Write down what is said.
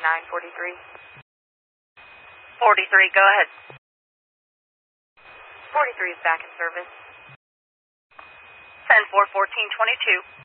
943. 43, go ahead. 43 is back in service. 10-4, 1422.